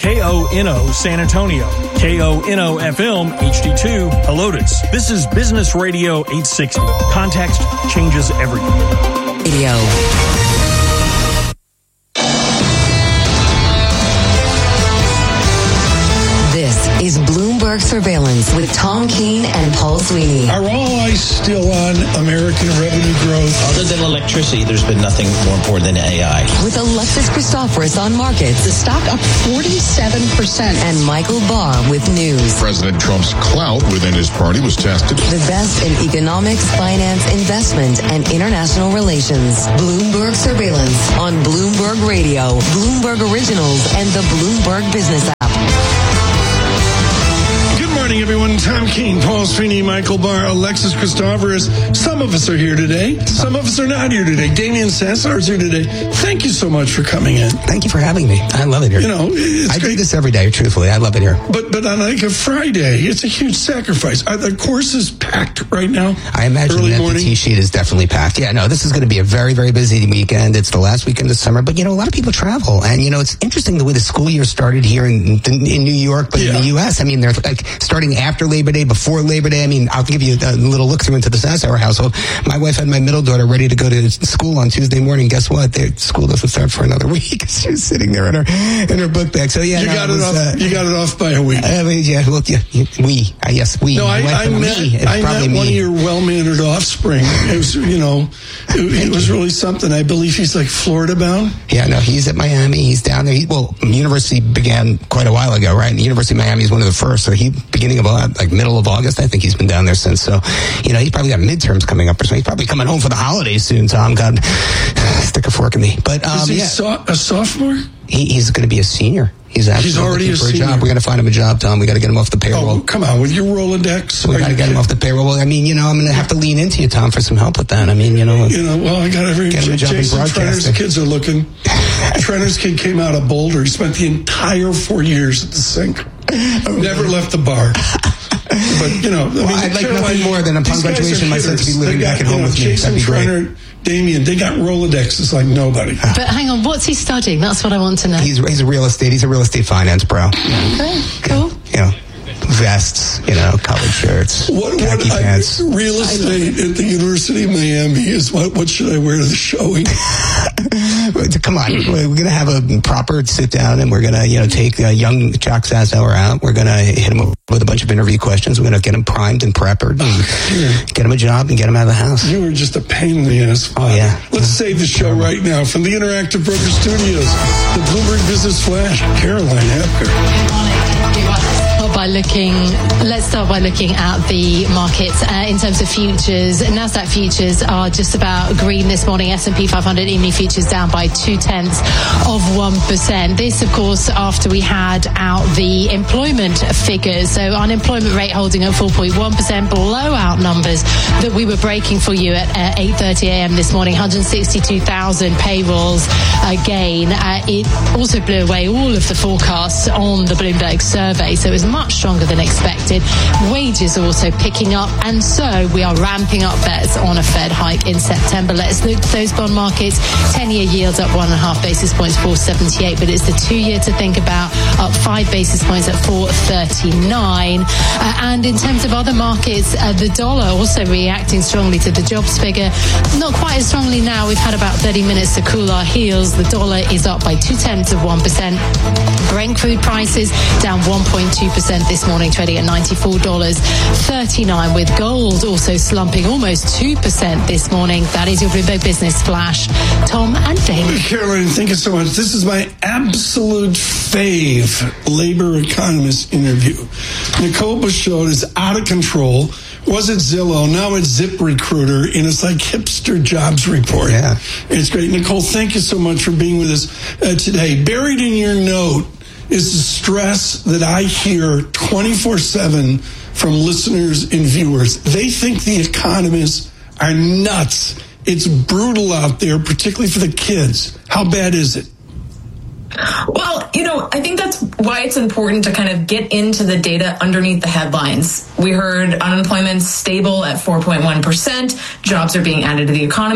KONO San Antonio, KONO FM HD2 Helotes. This is Business Radio 860. Context changes everything. Radio. This is Bloomberg Surveillance with Tom Keene and Paul Sweeney. Are all eyes still on American revenue growth? Other than electricity, there's been nothing more important than AI. With Alexis Christoforous on markets, the stock up 47%. And Michael Barr with news. President Trump's clout within his party was tested. The best in economics, finance, investment, and international relations. Bloomberg Surveillance on Bloomberg Radio, Bloomberg Originals, and the Bloomberg Business app. Good morning, everyone. Tom Keene, Paul Sweeney, Michael Barr, Alexis Christoforous. Some of us are here today. Some of us are not here today. Damian Sassar is here today. Thank you so much for coming in. Thank you for having me. I love it here. You know, I do this every day, truthfully. I love it here. But on like a Friday, it's a huge sacrifice. Are the courses packed right now? I imagine early that morning? the T-sheet is definitely packed. Yeah, no, this is going to be a very, very busy weekend. It's the last weekend of summer. But, you know, a lot of people travel. And, you know, it's interesting the way the school year started here in New York, but in the U.S. I mean, they're like starting after Labor Day, before Labor Day. I mean, I'll give you a little look through into the Sassauer household. My wife had my middle daughter ready to go to school on Tuesday morning. Guess what? Their school doesn't start for another week. She was sitting there in her book bag. So yeah, you got it off by a week. I mean, yeah, well, yeah, we. No, I met one of your well-mannered offspring. It was, you know, it was really something. I believe he's like Florida bound. Yeah, no, he's at Miami. He's down there. University began quite a while ago, right? And the University of Miami is one of the first. So beginning of like middle of August, I think he's been down there since. So, you know, he's probably got midterms coming up or something. He's probably coming home for the holidays soon, Tom. God, stick a fork in me. But is he a sophomore? He's going to be a senior. He's already looking for a job. We're going to find him a job, Tom. We got to get him off the payroll. Oh, come on, with your Rolodex. We got to get him off the payroll. Well, I mean, you know, I'm going to have to lean into you, Tom, for some help with that. I mean, well, I got every get him a job in Jason broadcasting. Trenor's kids are looking. Trenor's kid came out of Boulder. He spent the entire 4 years at the sink. Never left the bar. But, you know, I'd like nothing more than upon graduation my son to be living back at home with me. Jason Trenor, Damian, they got Rolodexes like nobody. But hang on, what's he studying? That's what I want to know. He's a real estate. He's a real estate finance pro. Okay, cool. You know, vests, collared shirts, khaki pants. Real estate at the University of Miami is what should I wear to the showing? Come on, we're going to have a proper sit down, and we're going to, take young Jack Sassauer out. We're going to hit him up with a bunch of interview questions. We're going to get him primed and preppered, and get him a job, and get him out of the house. You were just a pain in the ass. Oh yeah. Let's save the show right now from the Interactive Broker Studios, the Bloomberg Business Flash, Caroline Hapker. Let's start by looking at the markets in terms of futures. Nasdaq futures are just about green this morning. S&P 500 EMI futures down by 0.2%. This, of course, after we had out the employment figures. So unemployment rate holding at 4.1%, blowout numbers that we were breaking for you at 8:30 a.m. this morning. 162,000 payrolls gain. It also blew away all of the forecasts on the Bloomberg survey. So it was much stronger than expected. Wages also picking up, and so we are ramping up bets on a Fed hike in September. Let's look at those bond markets. 10-year yields up 1.5 basis points, 4.78, but it's the 2-year to think about, up 5 basis points at 4.39. And in terms of other markets, the dollar also reacting strongly to the jobs figure. Not quite as strongly now. We've had about 30 minutes to cool our heels. The dollar is up by 0.2%. Brent crude prices down 1.2% this morning, trading at $94.39, with gold also slumping almost 2% this morning. That is your Bloomberg Business Flash. Tom and Dave. Caroline, thank you so much. This is my absolute fave labor economist interview. Nicole Bouchard is out of control. Was it Zillow? Now it's ZipRecruiter, and it's like hipster jobs report. Yeah. It's great. Nicole, thank you so much for being with us today. Buried in your note is the stress that I hear 24/7 from listeners and viewers. They think the economists are nuts. It's brutal out there, particularly for the kids. How bad is it? Well, I think that's why it's important to kind of get into the data underneath the headlines. We heard unemployment stable at 4.1%. Jobs are being added to the economy.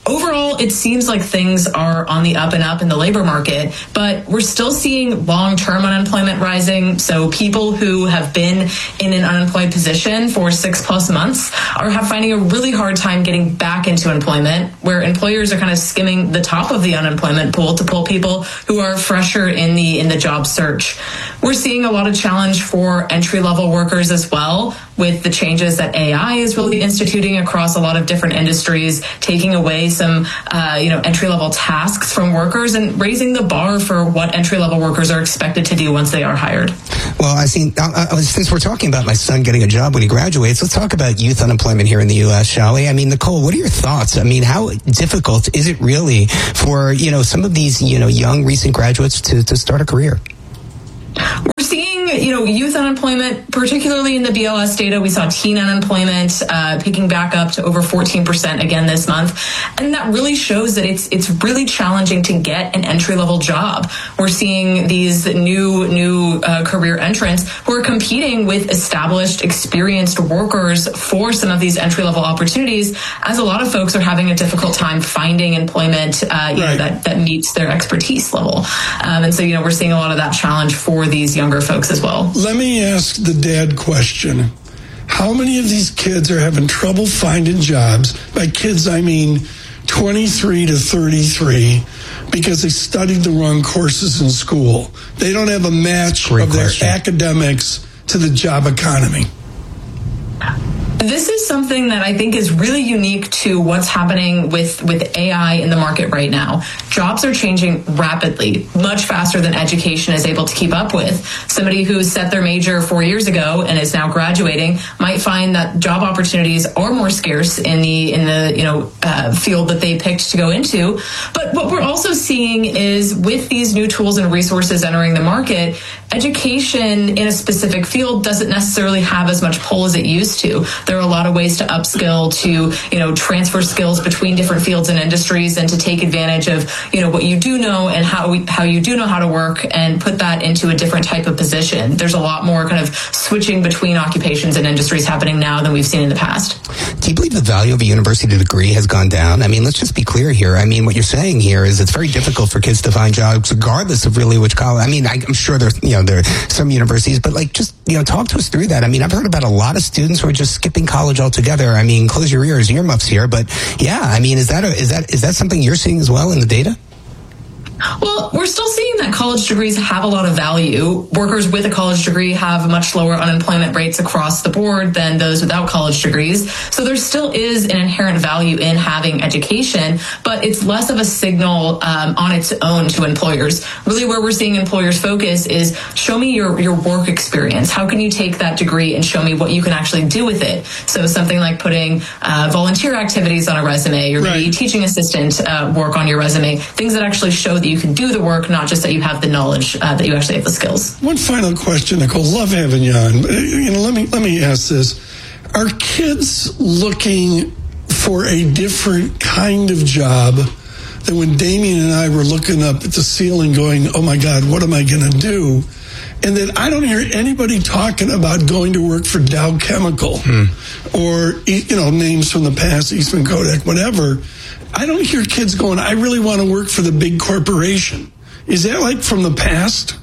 overall, it seems like things are on the up and up in the labor market, but we're still seeing long-term unemployment rising. So people who have been in an unemployed position for 6+ months are finding a really hard time getting back into employment, where employers are kind of skimming the top of the unemployment pool to pull people who are fresher in the job search. We're seeing a lot of challenge for entry-level workers as well, with the changes that AI is really instituting across a lot of different industries, taking away some entry-level tasks from workers and raising the bar for what entry-level workers are expected to do once they are hired. Well, since we're talking about my son getting a job when he graduates, let's talk about youth unemployment here in the U.S., shall we? I mean, Nicole, what are your thoughts? I mean, how difficult is it really for, some of these, young recent graduates to start a career? We're seeing, youth unemployment, particularly in the BLS data. We saw teen unemployment picking back up to over 14% again this month. And that really shows that it's really challenging to get an entry-level job. We're seeing these new career entrants who are competing with established, experienced workers for some of these entry-level opportunities, as a lot of folks are having a difficult time finding employment that meets their expertise level. And so, we're seeing a lot of that challenge for these younger folks as well. Let me ask the dad question. How many of these kids are having trouble finding jobs? By kids, I mean 23 to 33, because they studied the wrong courses in school. They don't have a match of their academics to the job economy. This is something that I think is really unique to what's happening with AI in the market right now. Jobs are changing rapidly, much faster than education is able to keep up with. Somebody who set their major 4 years ago and is now graduating might find that job opportunities are more scarce in the field that they picked to go into. But what we're also seeing is, with these new tools and resources entering the market, education in a specific field doesn't necessarily have as much pull as it used to. There are a lot of ways to upskill, to transfer skills between different fields and industries, and to take advantage of what you do know and how you do know how to work, and put that into a different type of position. There's a lot more kind of switching between occupations and industries happening now than we've seen in the past. Do you believe the value of a university degree has gone down? I mean, let's just be clear here. I mean, what you're saying here is it's very difficult for kids to find jobs, regardless of really which college. I mean, I'm sure there are some universities, but talk to us through that. I mean, I've heard about a lot of students who are just skipping college altogether. I mean, close your earmuffs here, but yeah, I mean, is that something you're seeing as well in the data? Well, we're still seeing that college degrees have a lot of value. Workers with a college degree have much lower unemployment rates across the board than those without college degrees. So there still is an inherent value in having education, but it's less of a signal on its own to employers. Really, where we're seeing employers focus is, show me your work experience. How can you take that degree and show me what you can actually do with it? So something like putting volunteer activities on a resume, or maybe teaching assistant work on your resume, things that actually show that you can do the work, not just that you have the knowledge, that you actually have the skills. One final question, Nicole. Love having you on. Let me ask this: are kids looking for a different kind of job than when Damien and I were looking up at the ceiling, going, "Oh my God, what am I going to do?" And then I don't hear anybody talking about going to work for Dow Chemical or names from the past, Eastman Kodak, whatever. I don't hear kids going, I really want to work for the big corporation. Is that like from the past?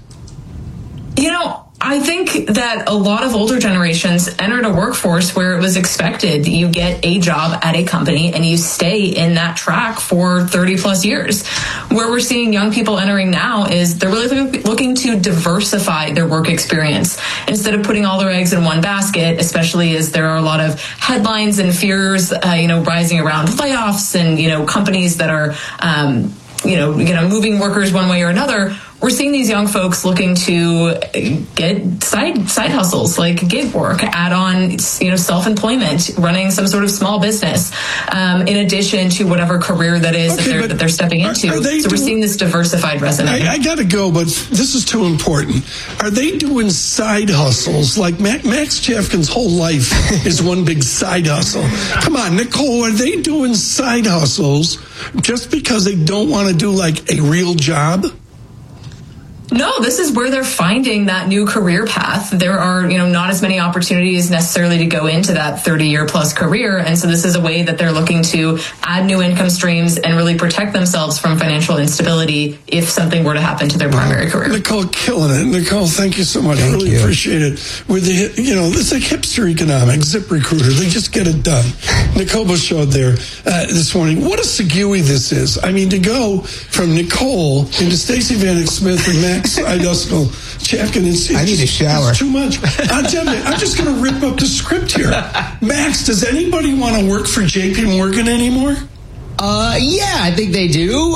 I think that a lot of older generations entered a workforce where it was expected that you get a job at a company and you stay in that track for 30 plus years. Where we're seeing young people entering now is they're really looking to diversify their work experience instead of putting all their eggs in one basket, especially as there are a lot of headlines and fears, rising around layoffs and, companies that are, moving workers one way or another. We're seeing these young folks looking to get side hustles like gig work, add on, self-employment, running some sort of small business, in addition to whatever career that is that they're stepping into. So we're seeing this diversified resume. I got to go, but this is too important. Are they doing side hustles? Like Max Chafkin's whole life is one big side hustle. Come on, Nicole, are they doing side hustles just because they don't want to do like a real job? No, this is where they're finding that new career path. There are, not as many opportunities necessarily to go into that 30-year plus career. And so this is a way that they're looking to add new income streams and really protect themselves from financial instability if something were to happen to their primary career. Nicole, killing it. Nicole, thank you so much. I really appreciate it. With it's like hipster economics, ZipRecruiter. They just get it done. Nicole Bouchard there this morning. What a segue this is. I mean, to go from Nicole into Stacey Vanek Smith and Max Iduskel Chafkin. I need a shower. It's too much. I'm just going to rip up the script here. Max, does anybody want to work for JP Morgan anymore? Yeah, I think they do.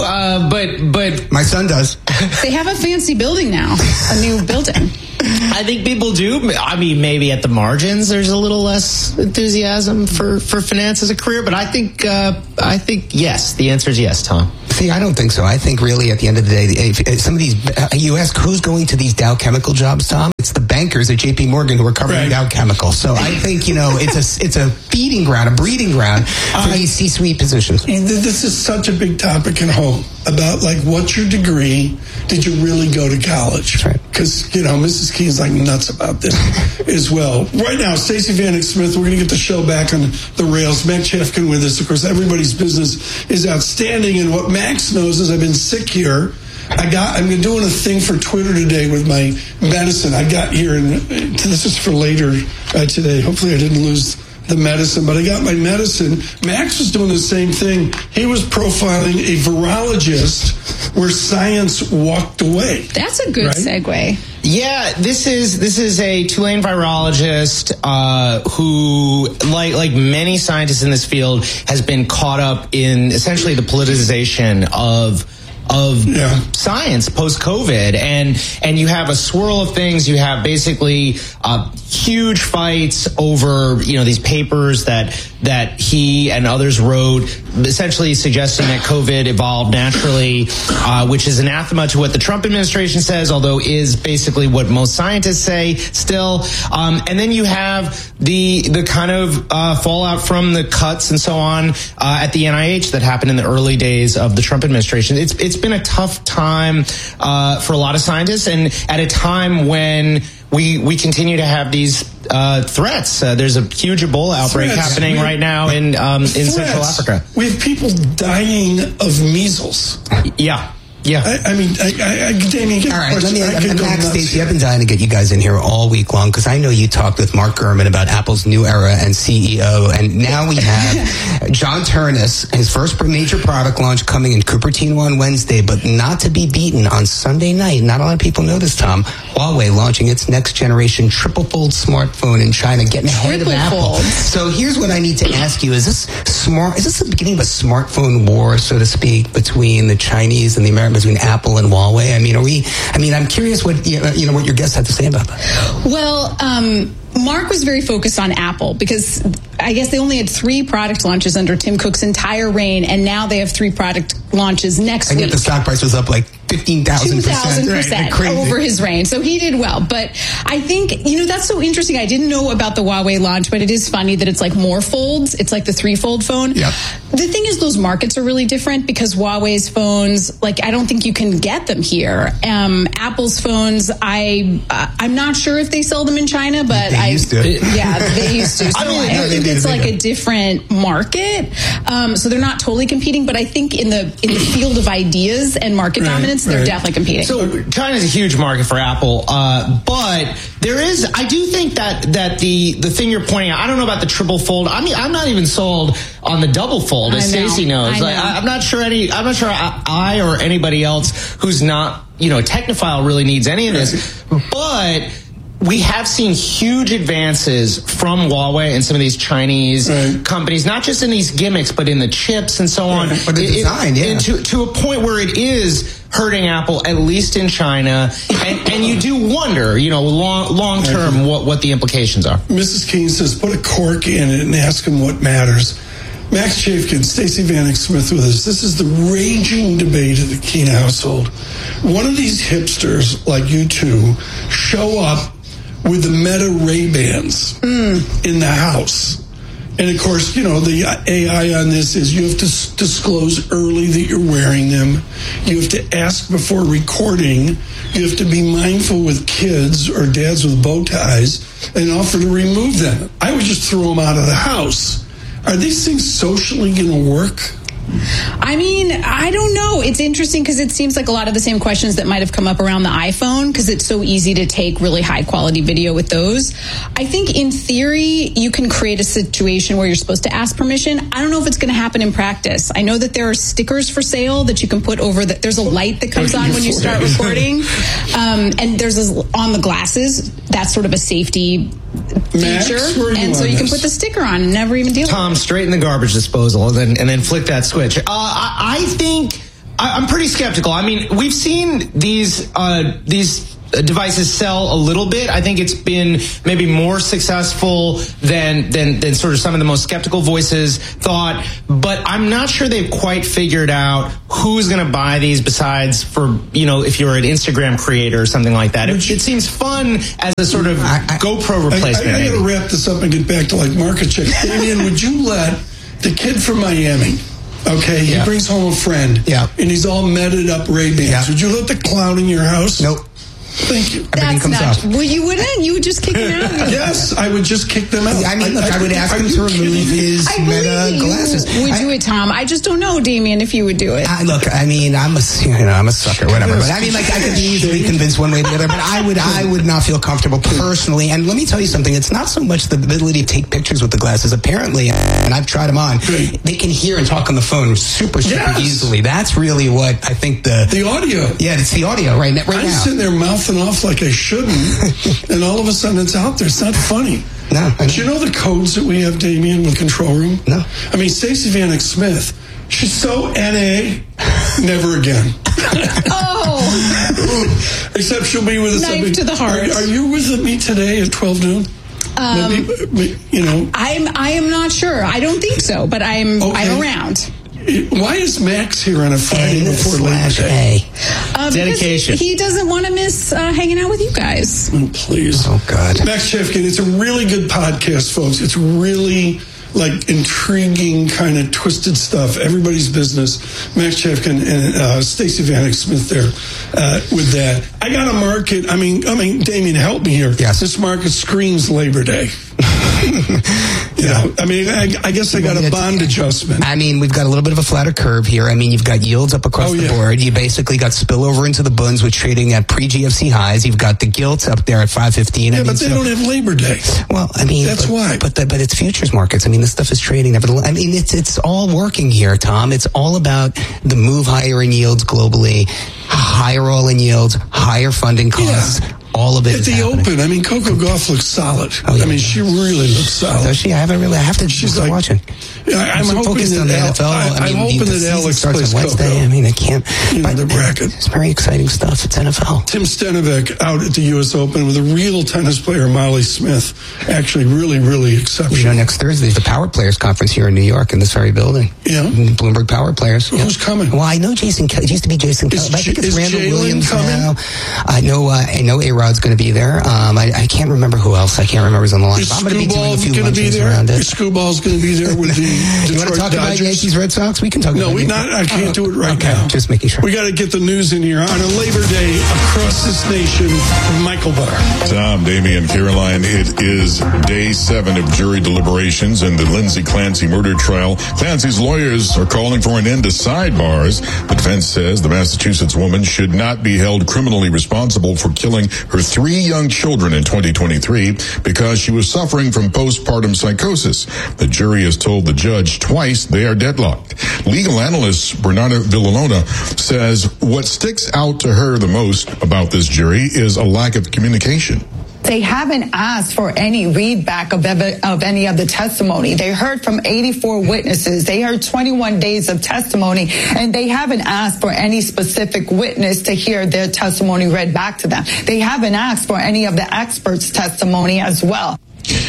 But my son does. They have a fancy building now, a new building. I think people do. I mean, maybe at the margins, there's a little less enthusiasm for finance as a career. But I think yes. The answer is yes, Tom. See, I don't think so. I think really at the end of the day, if some of these, you ask who's going to these Dow Chemical jobs, Tom? It's the bankers at JP Morgan who are covering Dow Chemical. So I think, it's a feeding ground, a breeding ground for these C-suite positions. This is such a big topic at home about what's your degree? Did you really go to college? That's right. Because, Mrs. Key is nuts about this as well. Right now, Stacey Vanek Smith, we're going to get the show back on the rails. Max Chafkin with us. Of course, everybody's business is outstanding. And what Max knows is I've been sick here. I'm doing a thing for Twitter today with my medicine. I got here, and this is for later today. Hopefully I didn't lose the medicine, but I got my medicine. Max was doing the same thing. He was profiling a virologist where science walked away. That's a good segue. Yeah, this is a Tulane virologist who, like many scientists in this field, has been caught up in essentially the politicization of science post-COVID, and you have a swirl of things. You have basically huge fights over these papers that he and others wrote, essentially suggesting that COVID evolved naturally, which is anathema to what the Trump administration says, although is basically what most scientists say still. And then you have the kind of fallout from the cuts and so on at the NIH that happened in the early days of the Trump administration. It's been a tough time for a lot of scientists, and at a time when we continue to have these threats. There's a huge Ebola outbreak happening right now in Central Africa. We have people dying of measles. Yeah. Damien, all right, Max, Stacey, I've been dying to get you guys in here all week long because I know you talked with Mark Gurman about Apple's new era and CEO, and now we have John Ternus, his first major product launch coming in Cupertino on Wednesday, but not to be beaten on Sunday night. Not a lot of people know this, Tom. Huawei launching its next generation triple-fold smartphone in China, getting ahead of Apple. So here's what I need to ask you. Is this the beginning of a smartphone war, so to speak, between the Chinese and the Americans? Between Apple and Huawei? I'm curious what what your guests had to say about that. Well, Mark was very focused on Apple because I guess they only had 3 product launches under Tim Cook's entire reign, and now they have 3 product launches next week. I get the stock price was up 15,000%. 2,000% over his reign. So he did well. But I think, that's so interesting. I didn't know about the Huawei launch, but it is funny that it's more folds. It's like the 3-fold phone. Yeah. The thing is, those markets are really different because Huawei's phones, I don't think you can get them here. Apple's phones, I'm not sure if they sell them in China, but they used to. Yeah, they used to. So I think it's a different market. So they're not totally competing, but I think in the field of ideas and market dominance, they're definitely competing. So China's a huge market for Apple, but I do think that the thing you're pointing out, I don't know about the triple fold. I'm not even sold on the double fold, as Stacey knows. I'm not sure I or anybody else who's not, a technophile really needs any of this, but we have seen huge advances from Huawei and some of these Chinese companies, not just in these gimmicks, but in the chips and so on. Or the design, and to a point where it is hurting Apple, at least in China. And you do wonder, long term, what the implications are. Mrs. Keene says, put a cork in it and ask him what matters. Max Chafkin, Stacey Vanek Smith with us. This is the raging debate of the Keene household. One of these hipsters, like you two, show up with the Meta Ray-Bans in the house. And of course, the AI on this is you have to disclose early that you're wearing them. You have to ask before recording. You have to be mindful with kids or dads with bow ties and offer to remove them. I would just throw them out of the house. Are these things socially going to work? I mean, I don't know. It's interesting because it seems like a lot of the same questions that might have come up around the iPhone, because it's so easy to take really high quality video with those. I think in theory, you can create a situation where you're supposed to ask permission. I don't know if it's going to happen in practice. I know that there are stickers for sale that you can put over there's a light that comes on when you start recording. And there's on the glasses, that's sort of a safety feature, and so you can put the sticker on and never even deal with it. Tom, straight in the garbage disposal and then flick that switch. I think I'm pretty skeptical. I mean, we've seen these devices sell a little bit. I think it's been maybe more successful than sort of some of the most skeptical voices thought, but I'm not sure they've quite figured out who's going to buy these besides for, if you're an Instagram creator or something like that. It seems fun as a sort of GoPro replacement. I got to wrap this up and get back to market check. Damien, would you let the kid from Miami, okay, he brings home a friend, and he's all meted up Ray-Bans. Would you let the clown in your house? Nope. Thank you. That's not. Well, you wouldn't. You would just kick him out. Yes, I would just kick them out. I mean, look, I would ask him to remove his Meta glasses. Would do it, Tom? I just don't know, Damien, if you would do it. Look, I mean, I'm a sucker, whatever. But I mean, I could be easily convinced one way or the other. But I would not feel comfortable personally. And let me tell you something. It's not so much the ability to take pictures with the glasses. Apparently, and I've tried them on, they can hear and talk on the phone super easily. That's really what I think the audio. Yeah, it's the audio right now. I'm sitting there mouthing off like I shouldn't, and all of a sudden it's out there. It's not funny. No. Do you know the codes that we have, Damien, with Control Room? No. I mean, Stacey Vanek Smith, she's so NA, never again. Oh. Except she'll be with us. Knife to the heart. Are you with me today at 12 noon? I am not sure. I don't think so, but I'm around. Why is Max here on a Friday before Labor Day? Dedication. He doesn't want to miss hanging out with you guys. Oh, please. Oh, God. Max Chefkin, it's a really good podcast, folks. It's really intriguing, kind of twisted stuff. Everybody's business. Max Chefkin and Stacey Vanek Smith there with that. I got a market. I mean, Damien, help me here. Yes. This market screams Labor Day. I guess I got a bond adjustment. I mean, we've got a little bit of a flatter curve here. I mean, you've got yields up across the board. You basically got spillover into the buns, which trading at pre-GFC highs. You've got the gilts up there at 515. Yeah, but they don't have Labor Day. Well, I mean, that's why. But it's futures markets. I mean, this stuff is trading. Nevertheless, I mean, it's all working here, Tom. It's all about the move higher in yields globally, higher all-in yields, higher funding costs. Yeah. All of it at the open. I mean, Coco Gauff looks solid. Oh, yeah. I mean, she really looks solid. Does she? I have to. She's watching. I'm hoping on the NFL. I'm hoping that Alex plays Wednesday. Coco. I mean, I can't. The bracket. It's very exciting stuff. It's NFL. Tim Stenovic out at the U.S. Open with a real tennis player, Molly Smith. Actually, really, really exceptional. Next Thursday is the Power Players Conference here in New York in this very building. Yeah. Bloomberg Power Players. Who's coming? Well, I know Jason. It used to be Jason. I think it's Randall Williams coming? now. I know A-Rod's going to be there. I can't remember who else. I can't remember who's on the line. Is I'm going to be doing a few luncheons there? around it. Is Screwball's going to be there with the Detroit You want to talk Dodgers? about Yankees, Red Sox? We can talk about it. I can't do it right now. Just making sure. We got to get the news in here on a Labor Day across this nation. Michael Barr. Tom, Damian, Caroline, it is day 7 of jury deliberations in the Lindsay Clancy murder trial. Clancy's lawyers are calling for an end to sidebars. The defense says the Massachusetts woman should not be held criminally responsible for killing her 3 young children in 2023 because she was suffering from postpartum psychosis. The jury has told the judge twice they are deadlocked. Legal analyst Bernardo Villalona says what sticks out to her the most about this jury is a lack of communication. They haven't asked for any readback of any of the testimony. They heard from 84 witnesses. They heard 21 days of testimony, and they haven't asked for any specific witness to hear their testimony read back to them. They haven't asked for any of the experts' testimony as well.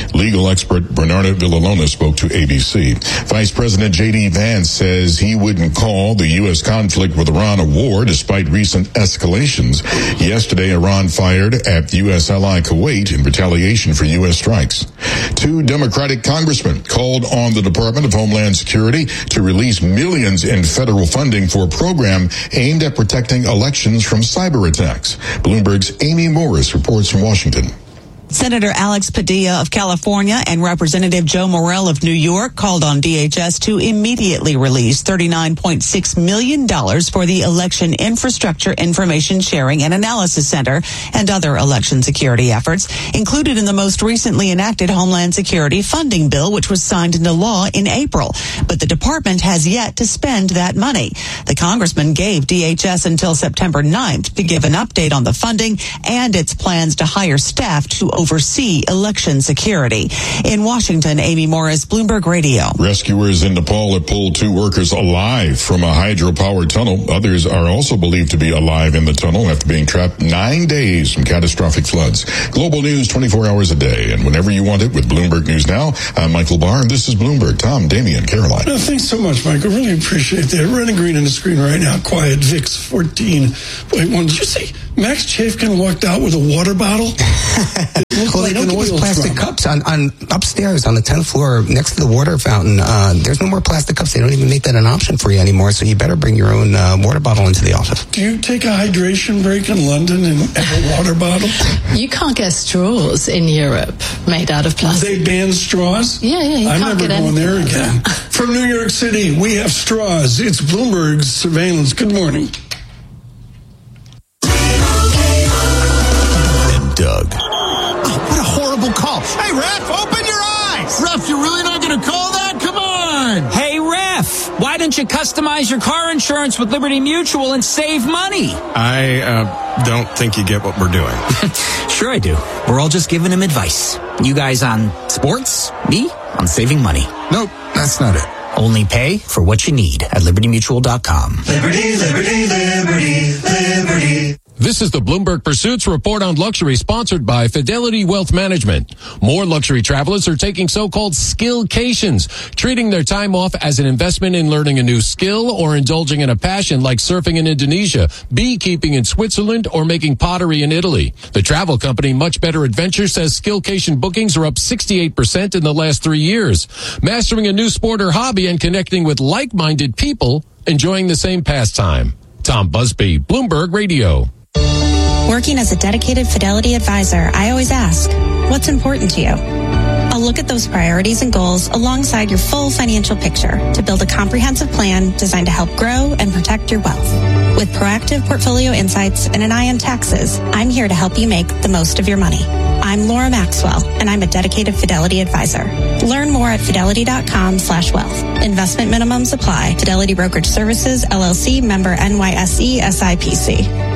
Legal expert Bernardo Villalona spoke to ABC. Vice President J.D. Vance says he wouldn't call the U.S. conflict with Iran a war despite recent escalations. Yesterday, Iran fired at U.S. ally Kuwait in retaliation for U.S. strikes. 2 Democratic congressmen called on the Department of Homeland Security to release millions in federal funding for a program aimed at protecting elections from cyber attacks. Bloomberg's Amy Morris reports from Washington. Senator Alex Padilla of California and Representative Joe Morell of New York called on DHS to immediately release $39.6 million for the Election Infrastructure Information Sharing and Analysis Center and other election security efforts, included in the most recently enacted Homeland Security funding bill, which was signed into law in April. But the department has yet to spend that money. The congressman gave DHS until September 9th to give an update on the funding and its plans to hire staff to oversee election security. In Washington, Amy Morris, Bloomberg Radio. Rescuers in Nepal have pulled 2 workers alive from a hydropower tunnel. Others are also believed to be alive in the tunnel after being trapped 9 days from catastrophic floods. Global news 24 hours a day and whenever you want it with Bloomberg News Now. I'm Michael Barr, and this is Bloomberg. Tom, Damian, Caroline. No, thanks so much, Michael. Really appreciate that. Running green on the screen right now. Quiet VIX 14.1. Did you see Max Chafkin walked out with a water bottle? Well, they don't give us plastic cups on upstairs on the 10th floor next to the water fountain. There's no more plastic cups. They don't even make that an option for you anymore. So you better bring your own water bottle into the office. Do you take a hydration break in London and have a water bottle? You can't get straws in Europe made out of plastic. They ban straws? Yeah. I'm never going there again. From New York City, we have straws. It's Bloomberg's surveillance. Good morning. And Doug. What a horrible call. Hey, Ref, open your eyes. Ref, you're really not going to call that? Come on. Hey, Ref, why don't you customize your car insurance with Liberty Mutual and save money? I don't think you get what we're doing. Sure I do. We're all just giving him advice. You guys on sports, me on saving money. Nope, that's not it. Only pay for what you need at libertymutual.com. Liberty, liberty, liberty, liberty. This is the Bloomberg Pursuits Report on Luxury, sponsored by Fidelity Wealth Management. More luxury travelers are taking so-called skillcations, treating their time off as an investment in learning a new skill or indulging in a passion like surfing in Indonesia, beekeeping in Switzerland, or making pottery in Italy. The travel company Much Better Adventure says skillcation bookings are up 68% in the last 3 years. Mastering a new sport or hobby and connecting with like-minded people enjoying the same pastime. Tom Busby, Bloomberg Radio. Working as a dedicated Fidelity advisor, I always ask, what's important to you? I'll look at those priorities and goals alongside your full financial picture to build a comprehensive plan designed to help grow and protect your wealth. With proactive portfolio insights and an eye on taxes, I'm here to help you make the most of your money. I'm Laura Maxwell, and I'm a dedicated Fidelity advisor. Learn more at fidelity.com/wealth. Investment minimums apply. Fidelity Brokerage Services, LLC, member NYSE, SIPC.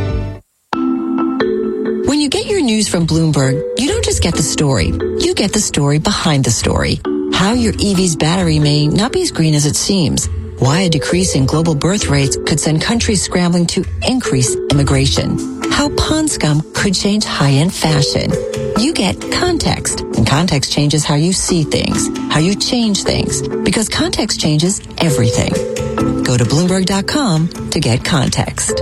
When you get your news from Bloomberg, you don't just get the story. You get the story behind the story. How your EV's battery may not be as green as it seems. Why a decrease in global birth rates could send countries scrambling to increase immigration. How pond scum could change high-end fashion. You get context, and context changes how you see things, how you change things, because context changes everything. Go to Bloomberg.com to get context.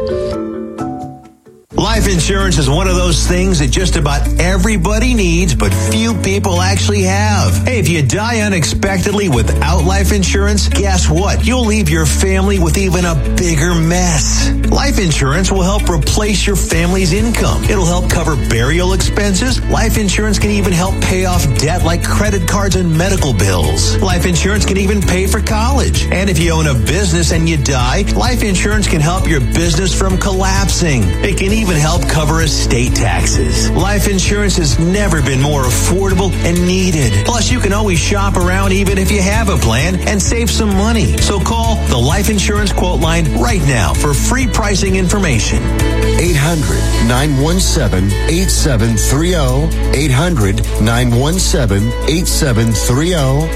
Life insurance is one of those things that just about everybody needs, but few people actually have. Hey, if you die unexpectedly without life insurance, guess what? You'll leave your family with even a bigger mess. Life insurance will help replace your family's income. It'll help cover burial expenses. Life insurance can even help pay off debt like credit cards and medical bills. Life insurance can even pay for college. And if you own a business and you die, life insurance can help your business from collapsing. It can even help cover estate taxes. Life insurance has never been more affordable and needed. Plus, you can always shop around even if you have a plan and save some money. So call the Life Insurance Quote Line right now for free pricing information. 800-917-8730. 800-917-8730.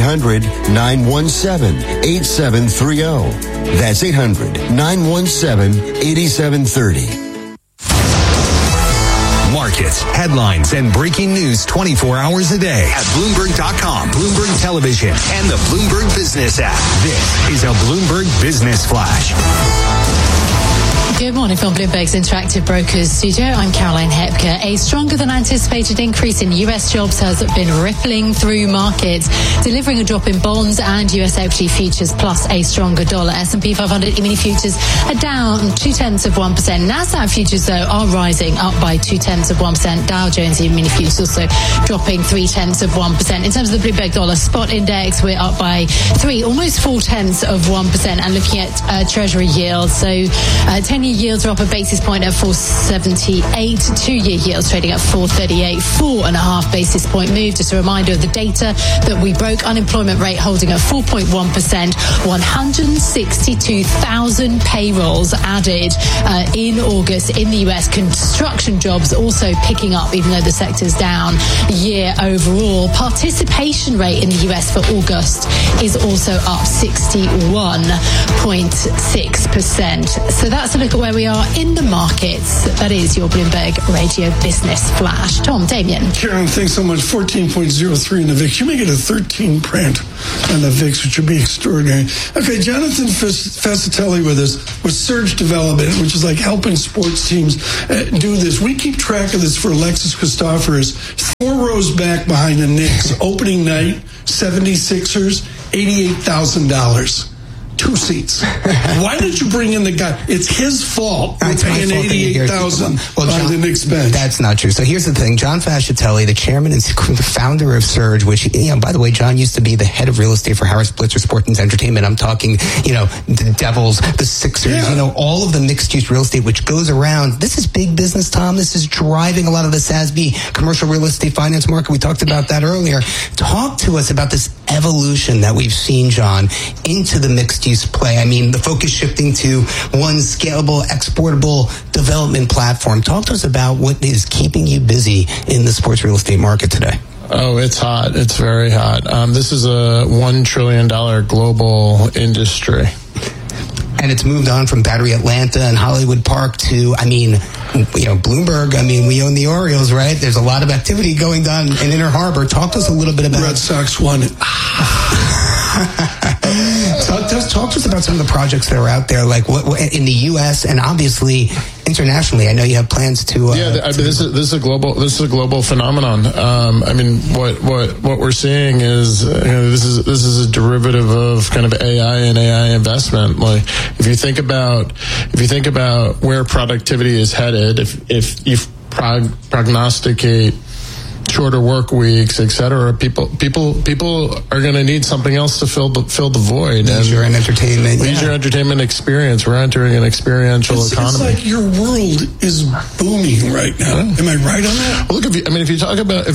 800-917-8730. That's 800-917-8730. Mark markets, headlines, and breaking news 24 hours a day at Bloomberg.com, Bloomberg Television, and the Bloomberg Business app. This is a Bloomberg Business Flash. Good morning from Bloomberg's Interactive Brokers studio. I'm Caroline Hepker. A stronger than anticipated increase in U.S. jobs has been rippling through markets, delivering a drop in bonds and U.S. equity futures, plus a stronger dollar. S&P 500 E-mini futures are down 0.2%. NASDAQ futures, though, are rising, up by 0.2%. Dow Jones E-mini futures also dropping 0.3%. In terms of the Bloomberg dollar spot index, we're up by almost 0.4%. And looking at Treasury yields, so 10-year yields are up a basis point at 4.78. 2-year yields trading at 4.38. 4.5 basis point move. Just a reminder of the data that we broke. Unemployment rate holding at 4.1%. 162,000 payrolls added in August in the US. Construction jobs also picking up, even though the sector's down year overall. Participation rate in the US for August is also up 61.6%. So that's a look at where we are in the markets. That is your Bloomberg Radio Business Flash. Tom, Damien. Karen, thanks so much. 14.03 in the VIX. You may get a 13 print on the VIX, which would be extraordinary. Okay, Jonathan Fascitelli with us with Surge Development, which is like helping sports teams do this. We keep track of this for Alexis Christoforous. 4 rows back behind the Knicks. Opening night, 76ers, $88,000. 2 seats. Why did you bring in the guy? It's his fault. We're paying $88,000 on the Knicks bench. That's not true. So here's the thing. John Fascitelli, the chairman and the founder of Surge, which, by the way, John used to be the head of real estate for Harris Blitzer Sports and Entertainment. I'm talking, the Devils, the Sixers, all of the mixed-use real estate, which goes around. This is big business, Tom. This is driving a lot of the SASB commercial real estate finance market. We talked about that earlier. Talk to us about this evolution that we've seen, John, into the mixed-use play. I mean, the focus shifting to one scalable, exportable development platform. Talk to us about what is keeping you busy in the sports real estate market today. Oh, it's hot. It's very hot. This is a $1 trillion global industry. And it's moved on from Battery Atlanta and Hollywood Park to, Bloomberg. We own the Orioles, right? There's a lot of activity going on in Inner Harbor. Talk to us a little bit about Red Sox won it. Talk to us about some of the projects that are out there, like what in the U.S. and obviously internationally. I know you have plans to. This is a global phenomenon. What we're seeing is this is a derivative of kind of AI and AI investment. Like if you think about where productivity is headed, if you prognosticate shorter work weeks, etc. People are going to need something else to fill the void. Leisure and entertainment. Leisure entertainment experience. We're entering an experiential economy. It's like your world is booming right now. Yeah. Am I right on that? Well, look, if you talk about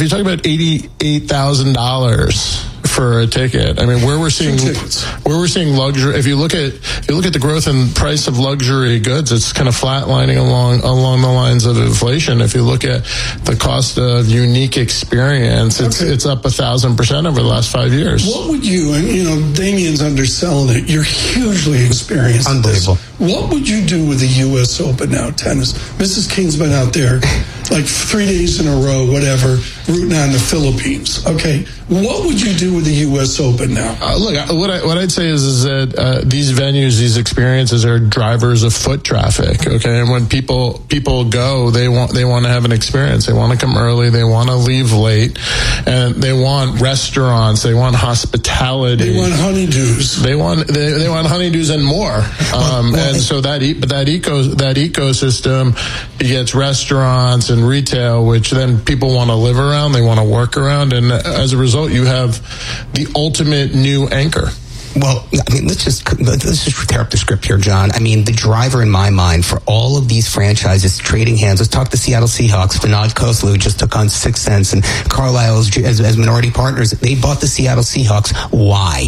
$88,000 for a ticket, where we're seeing luxury. If you look at the growth in price of luxury goods, it's kind of flatlining along the lines of inflation. If you look at the cost of unique experience, it's up 1,000% over the last 5 years. What would you, and Damien's underselling it, you're hugely experienced. Unbelievable. What would you do with the U.S. Open now, tennis? Mrs. King's been out there like 3 days in a row, whatever, rooting on the Philippines. Okay, what would you do with the U.S. Open now? Look, what I'd say is that these venues, these experiences are drivers of foot traffic. Okay, and when people go, they want to have an experience. They want to come early. They want to leave late, and they want restaurants. They want hospitality. They want honeydews. They want honeydews and more. And so that ecosystem begets restaurants and retail, which then people want to live around. They want to work around, and as a result, you have the ultimate new anchor. Well, let's just tear up the script here, John. The driver in my mind for all of these franchises trading hands. Let's talk the Seattle Seahawks. Vinod Khosla, who just took on 6 cents, and Carlisle as minority partners. They bought the Seattle Seahawks. Why?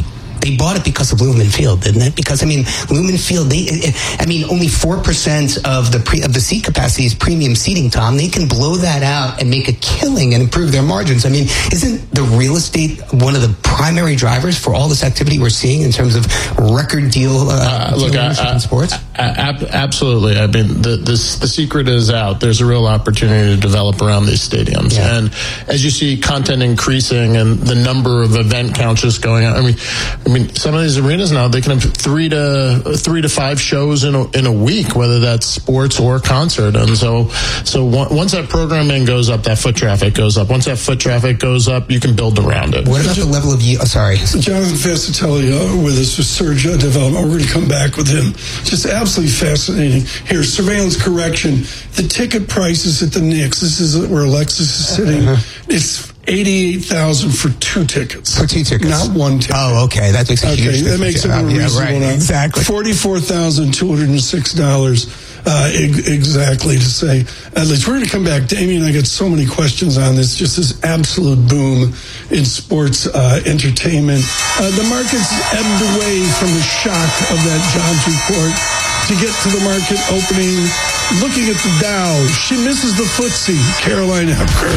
They bought it because of Lumen Field, didn't it? Because Lumen Field, only 4% of the seat capacity is premium seating, Tom. They can blow that out and make a killing and improve their margins. Isn't the real estate one of the primary drivers for all this activity we're seeing in terms of record deal in sports? Absolutely. The secret is out. There's a real opportunity to develop around these stadiums. Yeah. And as you see content increasing and the number of event counts just going out, some of these arenas now, they can have 3 to 5 shows in a week, whether that's sports or concert. And so once that programming goes up, that foot traffic goes up. Once that foot traffic goes up, you can build around it. What about the level of Jonathan Fascitelli with us with Surge Development. We're going to come back with him. Just absolutely fascinating. Here, surveillance correction. The ticket prices at the Knicks, this is where Alexis is sitting, it's $88,000 for 2 tickets. For 2 tickets. Not 1 ticket. Oh, okay. That makes a huge difference. That makes it more reasonable now. Exactly. $44,206. Exactly to say at least. We're going to come back. Damien, I got so many questions on this. Just this absolute boom in sports entertainment. The markets ebbed away from the shock of that jobs report to get to the market opening. Looking at the Dow, she misses the FTSE. Caroline Hepker.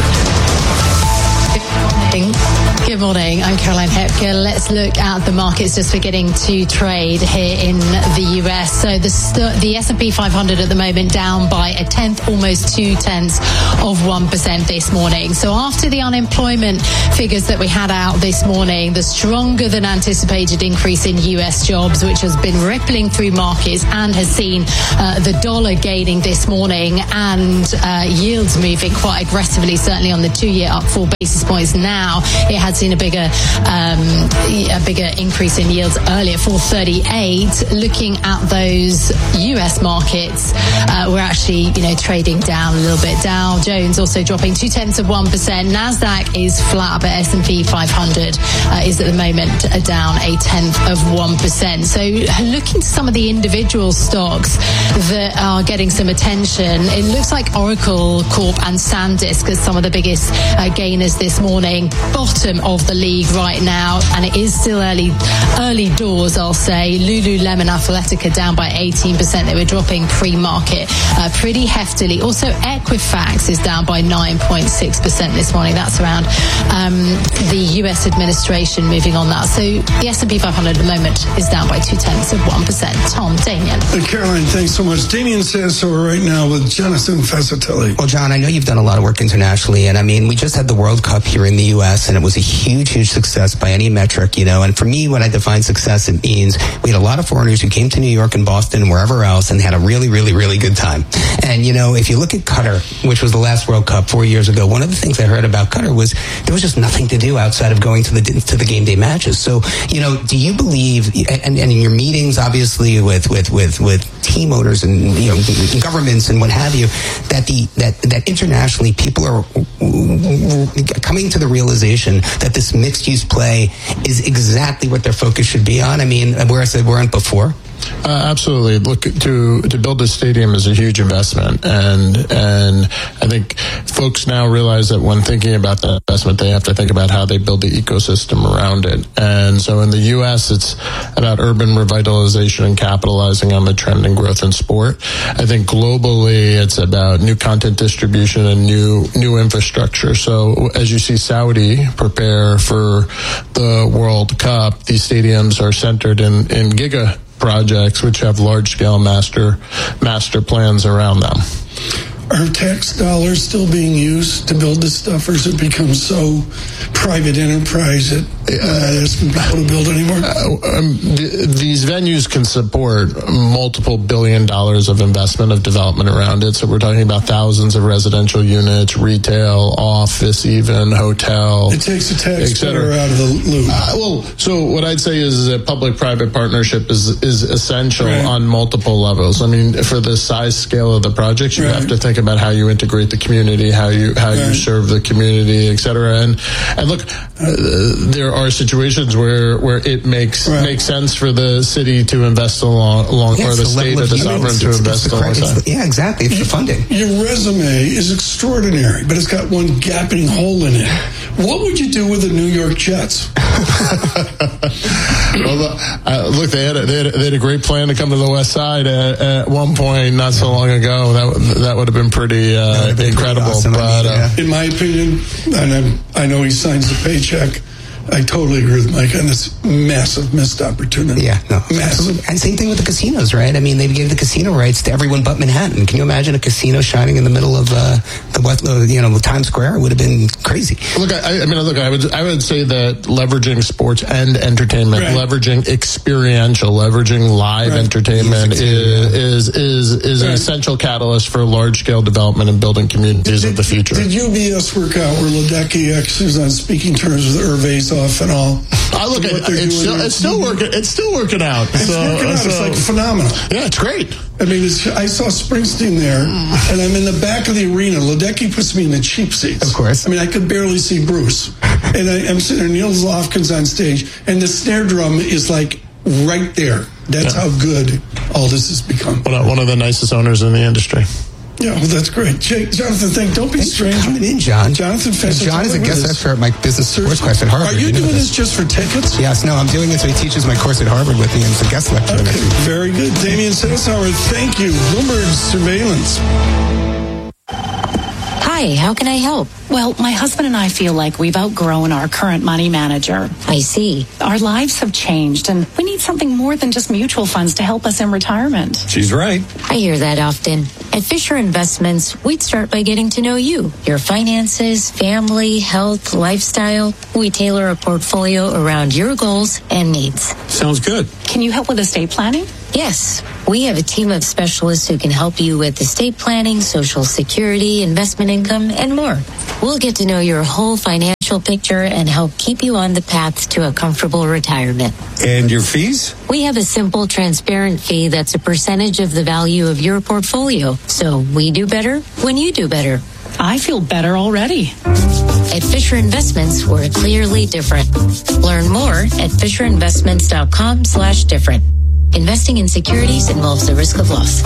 Good morning. I'm Caroline Hepker. Let's look at the markets just beginning to trade here in the US. So the S&P 500 at the moment down by 1/10, almost 0.2% this morning. So after the unemployment figures that we had out this morning, the stronger than anticipated increase in US jobs, which has been rippling through markets and has seen the dollar gaining this morning and yields moving quite aggressively, certainly on the 2-year up 4 basis points. Now it had seen a bigger increase in yields earlier, 438. Looking at those US markets, we're actually trading down a little bit. Dow Jones also dropping 0.2%. Nasdaq is flat, but S&P 500 is at the moment down 0.1%. So looking to some of the individual stocks that are getting some attention, it looks like Oracle Corp and SanDisk as some of the biggest gainers this morning. Bottom of the league right now, and it is still early doors, I'll say. Lululemon Athletica down by 18%. They were dropping pre-market pretty heftily. Also, Equifax is down by 9.6% this morning. That's around the US administration moving on that. So the S&P 500 at the moment is down by 0.2%. Tom, Damien. Caroline, thanks so much. Damien Sasso right now with Jonathan Fascitelli. Well, John, I know you've done a lot of work internationally, and we just had the World Cup here in the U.S., and it was a huge success by any metric, and for me, when I define success, it means we had a lot of foreigners who came to New York and Boston and wherever else and had a really, really, really good time. And, if you look at Qatar, which was the last World Cup 4 years ago, one of the things I heard about Qatar was there was just nothing to do outside of going to the game day matches. So, do you believe, and in your meetings, obviously, with team owners and, governments and what have you, that internationally people are coming to the realization that this mixed-use play is exactly what their focus should be on? Whereas they weren't before? Absolutely. Look, to build a stadium is a huge investment, and I think folks now realize that when thinking about that investment, they have to think about how they build the ecosystem around it. And so in the U.S., it's about urban revitalization and capitalizing on the trend and growth in sport. I think globally, it's about new content distribution and new infrastructure. So as you see Saudi prepare for the World Cup, these stadiums are centered in giga projects which have large-scale master plans around them. Are tax dollars still being used to build this stuff, or has it become so private enterprise that we're not asking people to build anymore? These venues can support multiple $1 billion of investment of development around it. So we're talking about thousands of residential units, retail, office, even hotel. It takes the taxpayer out of the loop. So what I'd say is that public-private partnership is essential on multiple levels. For the size scale of the projects, you have to think about how you integrate the community, how you serve the community, et cetera. And look, there are situations where it makes sense for the city to invest along or the state or the sovereign to invest alongside. Yeah, exactly. It's the funding. Your resume is extraordinary, but it's got one gaping hole in it. What would you do with the New York Jets? Well, look, they had a great plan to come to the West Side at one point not so long ago. That would have been pretty incredible. Awesome. But in my opinion, and I know he signs the paycheck, I totally agree with Mike on this massive missed opportunity. Yeah, no, massive. And same thing with the casinos, right? I mean, they gave the casino rights to everyone but Manhattan. Can you imagine a casino shining in the middle of Times Square? It would have been crazy. Look, I would say that leveraging sports and entertainment, leveraging experiential, leveraging live entertainment is an essential catalyst for large scale development and building communities of the future. Did UBS work out where Ledecky actually was on speaking terms with Hervé off and all? It's still working. It's still working out. It's working out. It's like phenomenal. Yeah, it's great. I mean, I saw Springsteen there, and I'm in the back of the arena. Ledecky puts me in the cheap seats. Of course. I mean, I could barely see Bruce. And I'm sitting there, Neil Lofgren's on stage, and the snare drum is like right there. That's how good all this has become. One of the nicest owners in the industry. Yeah, well, that's great. Jonathan, don't be strange. Coming in, John. Jonathan Fessler. John is a guest expert at my business sports class at Harvard. Are you doing this just for tickets? Yes, no, I'm doing it so he teaches my course at Harvard with me and it's a guest lecture. Okay, very good. Damian Sittlesauer, thank you. Bloomberg Surveillance. Hi, how can I help? Well, my husband and I feel like we've outgrown our current money manager. I see. Our lives have changed, and we need something more than just mutual funds to help us in retirement. She's right. I hear that often. At Fisher Investments, we'd start by getting to know you, your finances, family, health, lifestyle. We tailor a portfolio around your goals and needs. Sounds good. Can you help with estate planning? Yes. We have a team of specialists who can help you with estate planning, Social Security, investment income, and more. We'll get to know your whole financial picture and help keep you on the path to a comfortable retirement. And your fees? We have a simple, transparent fee that's a percentage of the value of your portfolio. So we do better when you do better. I feel better already. At Fisher Investments, we're clearly different. Learn more at FisherInvestments.com/different. Investing in securities involves the risk of loss.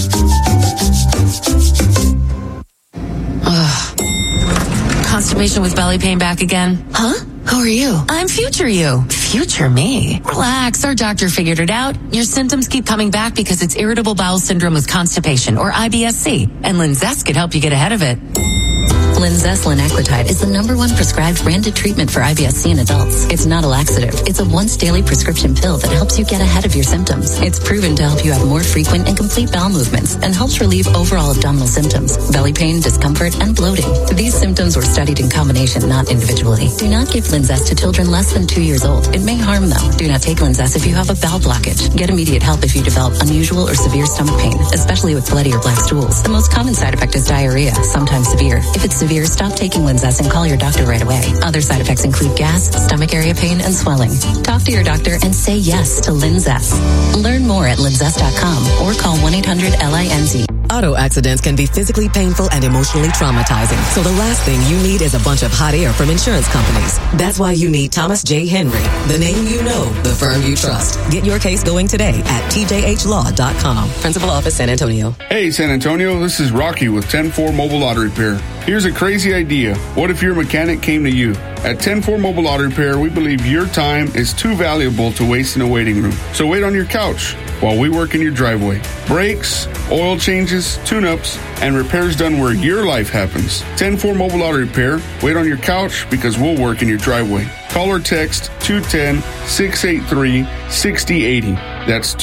Constipation with belly pain back again. Huh? Who are you? I'm future you. Future me? Relax, our doctor figured it out. Your symptoms keep coming back because it's irritable bowel syndrome with constipation, or IBS-C, and Linzess could help you get ahead of it. Linzess linaclotide is the #1 prescribed branded treatment for IBS-C in adults. It's not a laxative. It's a once-daily prescription pill that helps you get ahead of your symptoms. It's proven to help you have more frequent and complete bowel movements and helps relieve overall abdominal symptoms, belly pain, discomfort, and bloating. These symptoms were studied in combination, not individually. Do not give Linzess to children less than 2 years old. It may harm them. Do not take Linzess if you have a bowel blockage. Get immediate help if you develop unusual or severe stomach pain, especially with bloody or black stools. The most common side effect is diarrhea, sometimes severe. If it's severe, stop taking Linzess and call your doctor right away. Other side effects include gas, stomach area pain, and swelling. Talk to your doctor and say yes to Linzess. Learn more at linzess.com or call 1-800-LINZ. Auto accidents can be physically painful and emotionally traumatizing. So the last thing you need is a bunch of hot air from insurance companies. That's why you need Thomas J. Henry, the name you know, the firm you trust. Get your case going today at tjhlaw.com. Principal Office, San Antonio. Hey, San Antonio, this is Rocky with 10-4 Mobile Auto Repair. Here's a crazy idea. What if your mechanic came to you? At 10-4 Mobile Auto Repair, we believe your time is too valuable to waste in a waiting room. So wait on your couch while we work in your driveway. Brakes, oil changes, tune-ups, and repairs done where your life happens. 10-4 Mobile Auto Repair. Wait on your couch because we'll work in your driveway. Call or text 210-683-6080. That's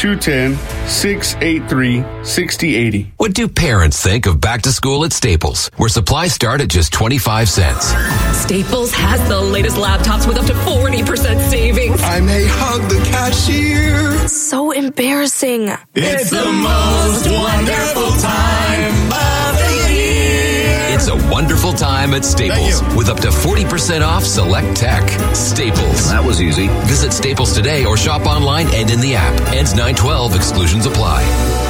210-683-6080. What do parents think of back to school at Staples, where supplies start at just 25 cents? Staples has the latest laptops with up to 40% savings. I may hug the cashier. So embarrassing. It's the most wonderful time of the year. It's a wonderful time at Staples with up to 40% off select tech. Staples. That was easy. Visit Staples today or shop online and in the app. Ends 9/12. Exclusions apply.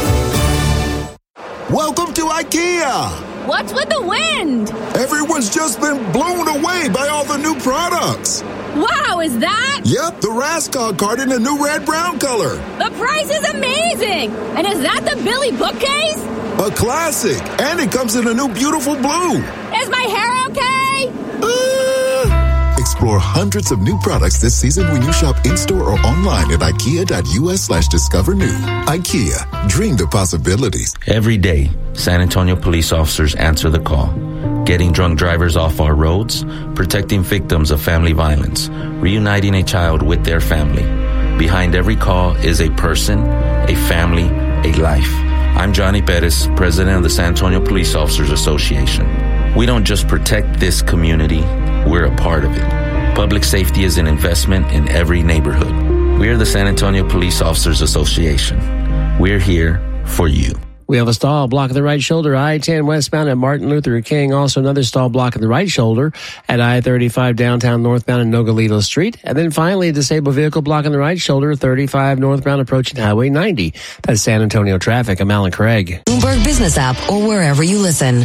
Welcome to IKEA. What's with the wind? Everyone's just been blown away by all the new products. Wow, is that? Yep, the Rascon card in the new red-brown color. The price is amazing. And is that the Billy bookcase? A classic. And it comes in a new beautiful blue. Is my hair okay? Explore hundreds of new products this season when you shop in-store or online at IKEA.us/discover new. IKEA, dream the possibilities. Every day, San Antonio police officers answer the call. Getting drunk drivers off our roads, protecting victims of family violence, reuniting a child with their family. Behind every call is a person, a family, a life. I'm Johnny Perez, president of the San Antonio Police Officers Association. We don't just protect this community, we're a part of it. Public safety is an investment in every neighborhood. We're the San Antonio Police Officers Association. We're here for you. We have a stall block of the right shoulder, I-10 westbound at Martin Luther King. Also another stall block of the right shoulder at I-35 downtown northbound at Nogales Street. And then finally, a disabled vehicle block on the right shoulder, 35 northbound approaching Highway 90. That's San Antonio traffic. I'm Alan Craig. Bloomberg Business app or wherever you listen.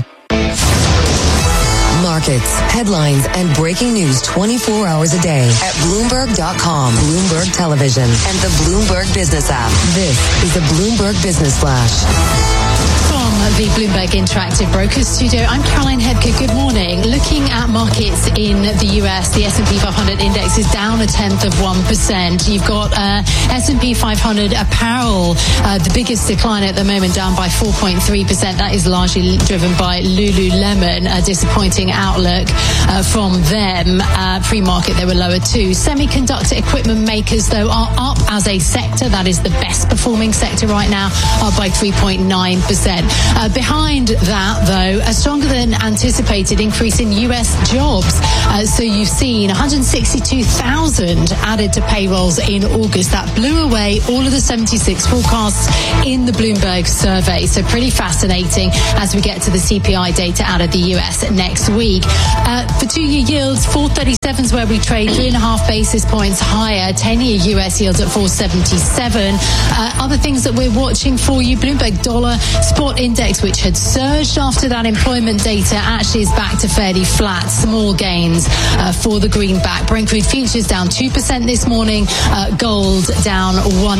Markets, headlines, and breaking news 24 hours a day at Bloomberg.com, Bloomberg Television, and the Bloomberg Business app. This is the Bloomberg Business Flash. From the Bloomberg Interactive Brokers Studio, I'm Caroline Hebke. Good morning. Looking at markets in the US, the S&P 500 index is down 0.1%. You've got S&P 500 apparel, the biggest decline at the moment, down by 4.3%. That is largely driven by Lululemon, a disappointing outlook from them. Pre-market, they were lower too. Semiconductor equipment makers, though, are up as a sector. That is the best performing sector right now, up by 3.9%. Behind that, though, a stronger than anticipated increase in U.S. jobs. So you've seen 162,000 added to payrolls in August. That blew away all of the 76 forecasts in the Bloomberg survey. So pretty fascinating as we get to the CPI data out of the U.S. next week. For 2-year yields, 437 is where we trade, 3.5 basis points higher. 10-year U.S. yields at 477. Other things that we're watching for you, Bloomberg Dollar Spot Index, which had surged after that employment data, actually is back to fairly flat. Small gains for the greenback. Brent crude futures down 2% this morning. Gold down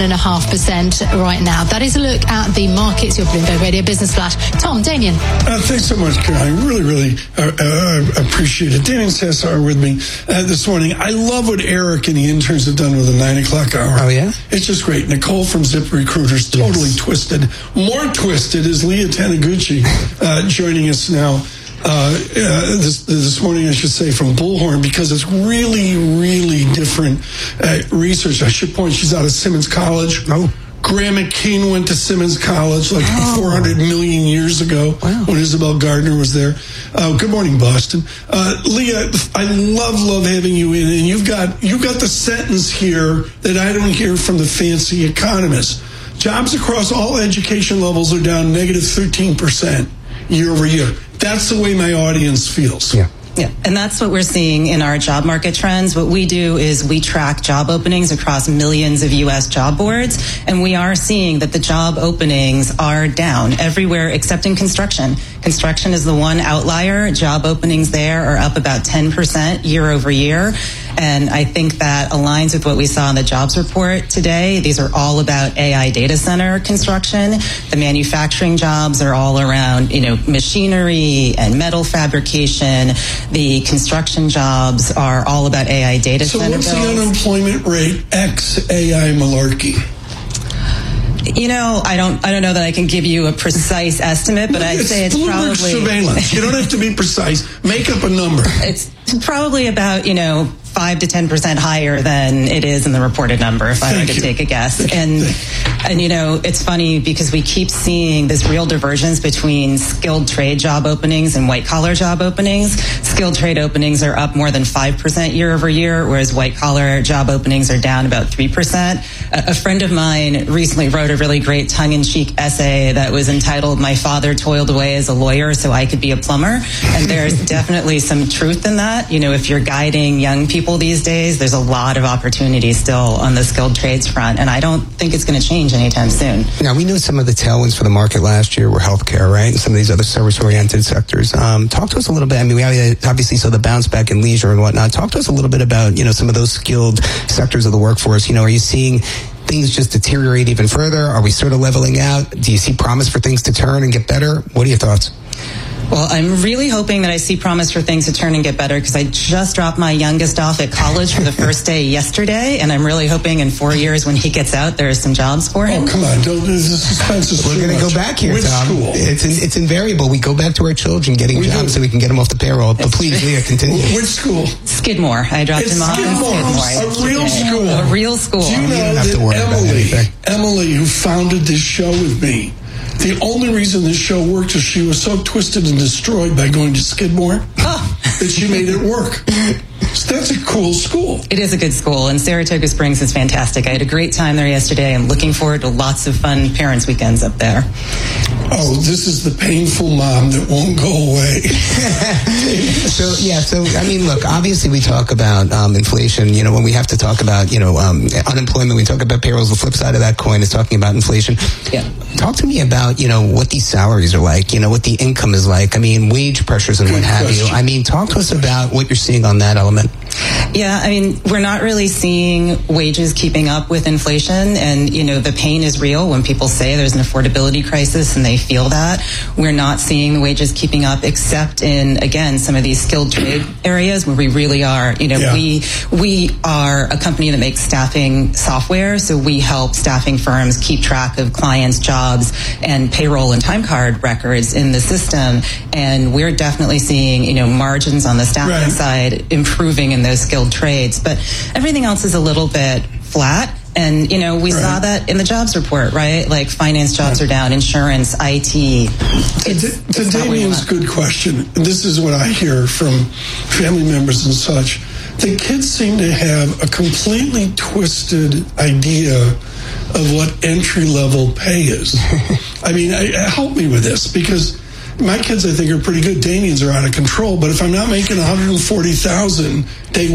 1.5% right now. That is a look at the markets. Your Bloomberg Radio Business Flash. Tom, Damien. Thanks so much, Caroline. Really appreciate it. Damien Cesar with me this morning. I love what Eric and the interns have done with the 9 o'clock hour. Oh, yeah? It's just great. Nicole from Zip Recruiters, totally twisted. More twisted is Leah Taniguchi joining us now. This morning, I should say, from Bullhorn, because it's really different research. I should point, she's out of Simmons College. Oh. Graham McCain went to Simmons College 400 million years ago when Isabel Gardner was there. Good morning, Boston. Leah, I love having you in, and you've got the sentence here that I don't hear from the fancy economists. Jobs across all education levels are down negative 13% year over year. That's the way my audience feels. Yeah, and that's what we're seeing in our job market trends. What we do is we track job openings across millions of U.S. job boards, and we are seeing that the job openings are down everywhere except in construction. Construction is the one outlier. Job openings there are up about 10% year over year. And I think that aligns with what we saw in the jobs report today. These are all about AI data center construction. The manufacturing jobs are all around, machinery and metal fabrication. The construction jobs are all about AI data center builds. So what's the unemployment rate ex AI malarkey? I don't know that I can give you a precise estimate, but I'd say it's Bloomberg probably surveillance. You don't have to be precise. Make up a number. It's probably about 5 to 10% higher than it is in the reported number, if I were to take a guess. And it's funny because we keep seeing this real divergence between skilled trade job openings and white collar job openings. Skilled trade openings are up more than 5% year over year, whereas white collar job openings are down about 3%. A friend of mine recently wrote a really great tongue-in-cheek essay that was entitled "My Father Toiled Away as a Lawyer so I Could Be a Plumber." And there's definitely some truth in that. If you're guiding young people these days, there's a lot of opportunity still on the skilled trades front, and I don't think it's going to change anytime soon. Now, we know some of the tailwinds for the market last year were healthcare, right? And some of these other service-oriented sectors. Talk to us a little bit. I mean, we obviously saw the bounce back in leisure and whatnot. Talk to us a little bit about, some of those skilled sectors of the workforce. Are you seeing things just deteriorate even further? Are we sort of leveling out? Do you see promise for things to turn and get better? What are your thoughts? Well, I'm really hoping that I see promise for things to turn and get better, because I just dropped my youngest off at college for the first day yesterday, and I'm really hoping in 4 years when he gets out, there are some jobs for him. Oh, come on. Don't, the suspense is We're going to go back here, Which Tom. school? It's invariable. We go back to our children getting jobs so we can get them off the payroll. But please, Leah, continue. Which school? Skidmore. I dropped him off in Skidmore. A real school. A real school. Do you know that Emily, who founded this show with me, the only reason this show worked is she was so twisted and destroyed by going to Skidmore that she made it work. So that's a cool school. It is a good school, and Saratoga Springs is fantastic. I had a great time there yesterday. I'm looking forward to lots of fun parents' weekends up there. Oh, this is the painful mom that won't go away. So I mean, look, obviously we talk about inflation. You know, when we have to talk about, unemployment, we talk about payrolls. The flip side of that coin is talking about inflation. Yeah. Talk to me about, what these salaries are like, what the income is like. I mean, wage pressures and what have you. I mean, talk to us about what you're seeing on that element. Yeah, I mean, we're not really seeing wages keeping up with inflation, and, the pain is real when people say there's an affordability crisis and they feel that. We're not seeing the wages keeping up, except in, again, some of these skilled trade areas where we really are, we are a company that makes staffing software, so we help staffing firms keep track of clients' jobs and payroll and time card records in the system, and we're definitely seeing, margins on the staffing side improving in those skilled trades, but everything else is a little bit flat. And, we saw that in the jobs report, right? Like finance jobs are down, insurance, IT. To Damien's good question, and this is what I hear from family members and such, the kids seem to have a completely twisted idea of what entry-level pay is. I mean, help me with this, because my kids, I think, are pretty good. Damien's are out of control, but if I'm not making $140,000 day